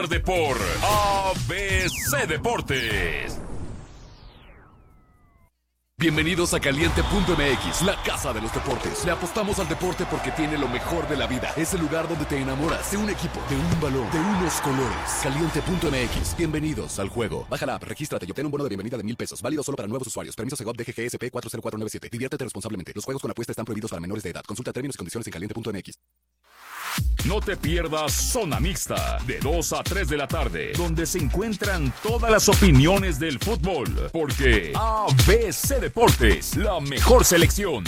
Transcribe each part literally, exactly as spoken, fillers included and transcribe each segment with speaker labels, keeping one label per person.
Speaker 1: Por A B C Deportes. Bienvenidos a Caliente punto M X, la casa de los deportes. Le apostamos al deporte porque tiene lo mejor de la vida. Es el lugar donde te enamoras de un equipo, de un balón, de unos colores. Caliente punto M X. Bienvenidos al juego. Baja la app, regístrate y obtén un bono de bienvenida de mil pesos. Válido solo para nuevos usuarios. Permiso Segov D G G S P cuatro cero cuatro nueve siete. Diviértete responsablemente. Los juegos con apuesta están prohibidos para menores de edad. Consulta términos y condiciones en caliente punto M X. No te pierdas Zona Mixta, de dos a tres de la tarde, donde se encuentran todas las opiniones del fútbol, porque A B C Deportes, la mejor selección.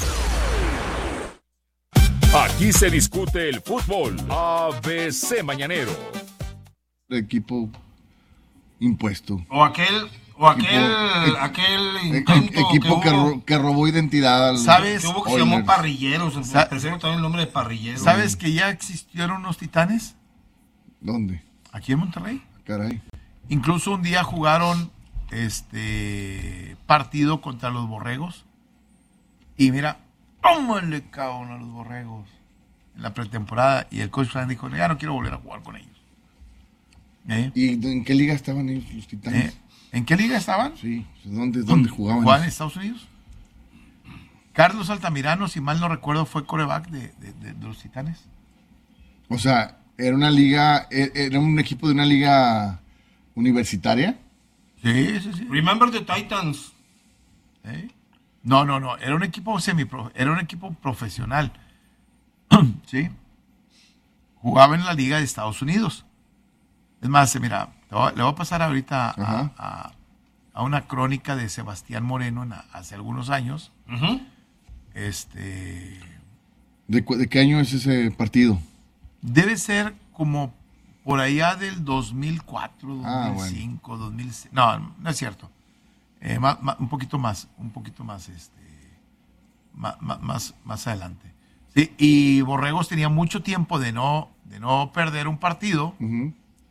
Speaker 1: Aquí se discute el fútbol. A B C Mañanero.
Speaker 2: Equipo impuesto.
Speaker 3: O aquel... O aquel,
Speaker 2: Equipo,
Speaker 3: aquel
Speaker 2: e-
Speaker 3: intento
Speaker 2: equipo
Speaker 3: que,
Speaker 2: que,
Speaker 3: hubo,
Speaker 2: ro- que robó identidad al,
Speaker 3: ¿sabes? Que hubo que se llamó
Speaker 2: Oilers.
Speaker 3: Parrilleros.
Speaker 4: Sa-
Speaker 3: Presento también el nombre de Parrilleros.
Speaker 4: ¿Sabes que ya existieron unos Titanes
Speaker 2: ¿Dónde?
Speaker 4: aquí en Monterrey?
Speaker 2: Caray.
Speaker 4: Incluso un día jugaron este partido contra los Borregos. Y mira, ¿cómo le cago a los Borregos en la pretemporada? Y el coach Fran dijo, ya no quiero volver a jugar con ellos. ¿Eh?
Speaker 2: ¿Y en qué liga estaban ellos, los Titanes?
Speaker 4: ¿Eh? ¿En qué liga estaban?
Speaker 2: Sí, ¿dónde, dónde jugaban?
Speaker 4: ¿Jugaban en Estados Unidos? Carlos Altamirano, si mal no recuerdo, fue coreback de, de, de, de los Titanes.
Speaker 2: O sea, era una liga, e- era un equipo de una liga universitaria.
Speaker 4: Sí, sí, sí.
Speaker 3: Remember the Titans.
Speaker 4: ¿Eh? No, no, no, era un equipo semipro, era un equipo profesional. ¿Sí? Jugaba en la liga de Estados Unidos. Es más, mira, te voy a- le voy a pasar ahorita a, a- a una crónica de Sebastián Moreno en a- hace algunos años.
Speaker 3: Ujú.
Speaker 4: Este
Speaker 2: ¿De, cu- de qué año es ese partido?
Speaker 4: debe ser como por allá del dos mil cuatro,
Speaker 2: Ah,
Speaker 4: dos mil cinco, dos mil seis. No, no es cierto. Eh, ma- ma- un poquito más, un poquito más, este, ma- ma- más, más adelante. Sí, y Borregos tenía mucho tiempo de no, de no perder un partido.
Speaker 2: Ujú.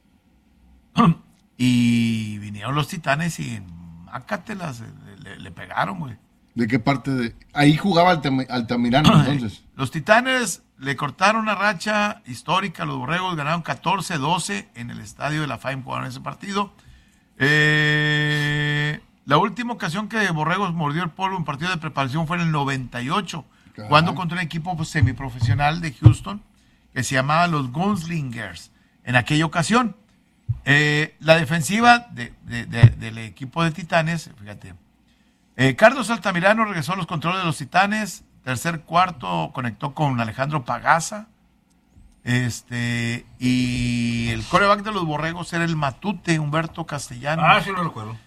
Speaker 4: Y vinieron los Titanes y mácatelas, le, le- le pegaron, güey.
Speaker 2: ¿De qué parte de...? Ahí jugaba Altami- Altamirano, entonces.
Speaker 4: Los Titanes le cortaron una racha histórica. Los Borregos ganaron catorce doce en el estadio de la F A I M, jugaron ese partido. Eh, la última ocasión que Borregos mordió el polvo en partido de preparación fue en el noventa y ocho,
Speaker 2: Caray.
Speaker 4: jugando contra un equipo pues, semiprofesional de Houston que se llamaba los Gunslingers en aquella ocasión. Eh, la defensiva de- de- de- del equipo de Titanes, fíjate, eh, Carlos Altamirano regresó a los controles de los Titanes. Tercer cuarto conectó con Alejandro Pagaza. Este, y el coreback de los Borregos era el Matute, Humberto Castellano.
Speaker 3: Ah, sí lo recuerdo.